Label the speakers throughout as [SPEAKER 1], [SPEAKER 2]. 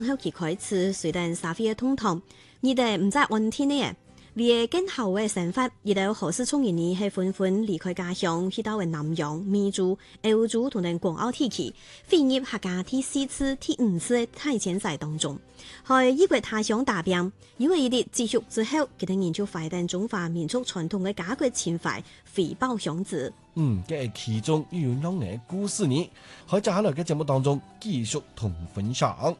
[SPEAKER 1] 後期開始隨着社會嘅通通，你哋唔再問題呢？你更後嘅想法，亦都何時從呢係紛紛離開家鄉，去到南洋、美洲、歐洲同埋廣澳地區，飛入客家第4次、第5次嘅大遷徙當中，喺異國他鄉打拼，因為一啲積蓄之後，佢哋研究發展中華民族傳統嘅家國情懷，回報鄉址。
[SPEAKER 2] 嘅係其中又有兩年故事呢，喺接下來嘅節目當中繼續同分享。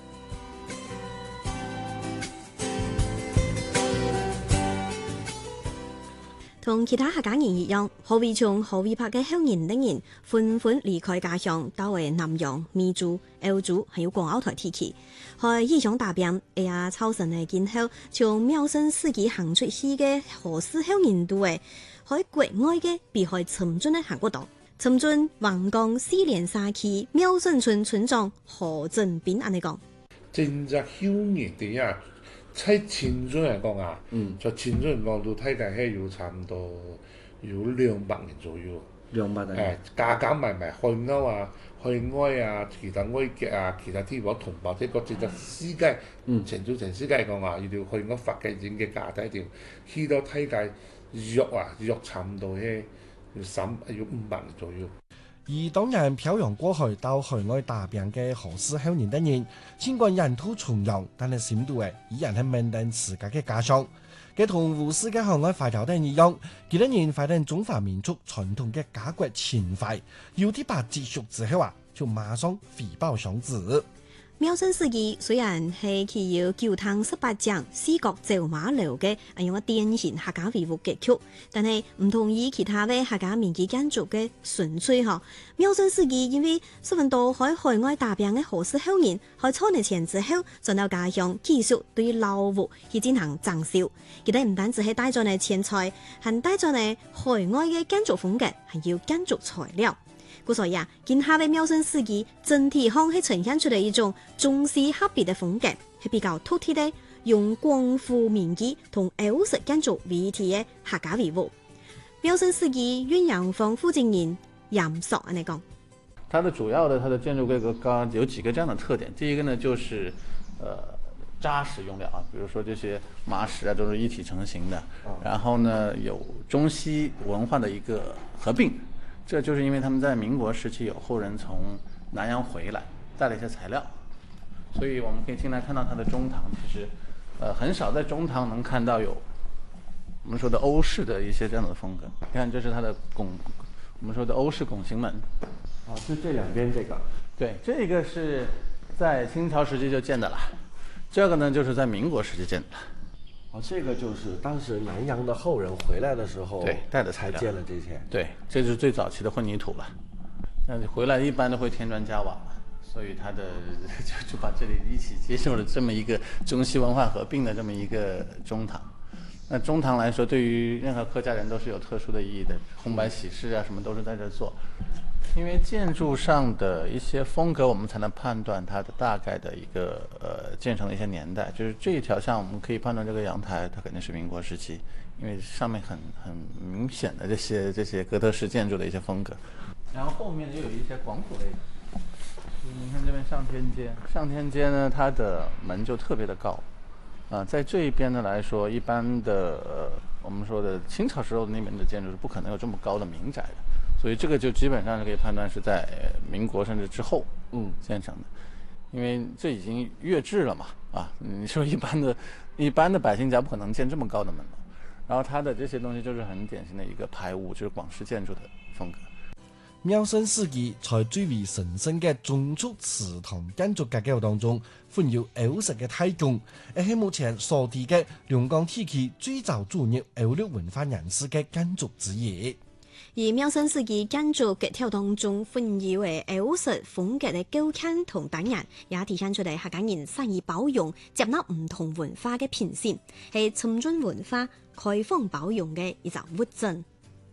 [SPEAKER 1] 同其他客家人一樣，何偉松、何偉柏嘅鄉人等人紛紛離開家鄉，到為南洋、美洲、歐洲，還有廣澳台地區，去異鄉打拼。超神嘅今後，從苗生世紀行出去嘅何氏鄉人都係喺國外嘅，比喺深圳嘅行過度。深圳橫江4連沙區苗生村村長何振斌安尼講：
[SPEAKER 3] 真正鄉人哋啊！在青春嚟講啊，在青春嚟講都睇緊係有差唔多有200年左右。
[SPEAKER 4] 200年。
[SPEAKER 3] 加加埋埋海鷗啊、海外啊、其他外籍啊、其他地方同胞，即係個整個世界，全世界講啊，要海鷗發嘅整嘅價底條，去到睇緊約差唔多係要500年左右。
[SPEAKER 2] 而當人漂洋過海到海外打拼嘅何氏鄉人等人，儘管人土重洋，但係深度依然係緬甸自家嘅家鄉。佢同胡氏嘅海外華僑等一樣，佢哋人發展中華民族傳統嘅家國情懷，有啲把積蓄之後啊，就馬上回報鄉址。
[SPEAKER 1] 苗生世紀雖然係具有9堂18講4國走馬路嘅用個典型客家維護結構，但係唔同意其他嘅客家民間建築嘅純粹嗬。苗生世紀因為十分多喺海外打拼嘅何氏鄉人，喺初年前之後，進到家鄉繼續對老屋去進行裝修。佢哋唔單止係帶咗嚟錢財，還帶咗嚟海外嘅建築風格，還有建築材料。故所以啊，今下嘅苗生世紀整體上係呈現出嚟一種中西合璧嘅風格，係比較突出嘅用廣府民居同歐式建築為一體嘅客家維護。苗生世紀鳶陽坊負責人嚴索安尼講，
[SPEAKER 5] 它的主要的它的建築規格有幾個這樣的特點。第一個呢，就是扎實用料啊，比如說這些麻石啊，都是一體成型的。然後呢，有中西文化的一個合併。這就是因為他們在民國時期有後人從南洋回來，帶了一些材料，所以我們可以進來看到它的中堂。其實，很少在中堂能看到有我們說的歐式的一些這樣的風格。你看，這是它的拱，我們說的歐式拱形門。
[SPEAKER 4] 就這兩邊這個。
[SPEAKER 5] 對，這個是在清朝時期就建的了，這個呢就是在民國時期建的。
[SPEAKER 4] 這個就是當時南洋的後人回來的時候，
[SPEAKER 5] 對，帶的材料，
[SPEAKER 4] 才建了這些。
[SPEAKER 5] 對，這就是最早期的混凝土了。但是回來一般都會添磚加瓦，所以它的就把這裡一起接受了這麼一個中西文化合併的這麼一個中堂。那中堂來說，對於任何客家人都是有特殊的意義的，紅白喜事啊什麼都是在這做。因為建築上的一些風格，我們才能判斷它的大概的一個建成的一些年代。就是這一條像我們可以判斷這個陽台，它肯定是民國時期，因為上面很明顯的這些哥特式建築的一些風格。然後後面又有一些廣府類的，你看這邊上天街，上天街呢，它的門就特別的高，在這一邊呢來說，一般的我們說的清朝時候的那邊的建築是不可能有這麼高的民宅的。所以這個就基本上是可以判斷是在民國甚至之後建成的，因為這已經越制了嘛，你說一般的百姓家不可能建這麼高的門嘛，然後它的這些東西就是很典型的一個排屋，就是廣式建築的風格。
[SPEAKER 2] 苗生世紀在最為神聖嘅中族祠堂建築結構當中，混有歐式嘅太宮，而係目前所地嘅龍崗地區最早注入歐陸文化人士嘅建築之一。
[SPEAKER 1] 而苗生世紀建築結構當中混有嘅歐式風格嘅高腔同單人，也體現出嚟客家人善於包容、接納唔同文化嘅品性，係沉浸文化、開放包容嘅一種特徵。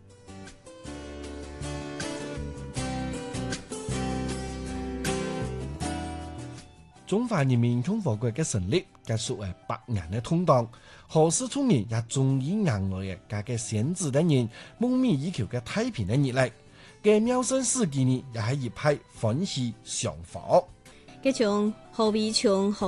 [SPEAKER 2] 中華人民共和國嘅成立結束為100年嘅動盪，何氏村民也終於迎來嘅家嘅先祖等人夢寐以求嘅太平嘅日嚟。嘅苗生世紀呢，也係一派歡喜祥和。
[SPEAKER 1] 嘅從何為從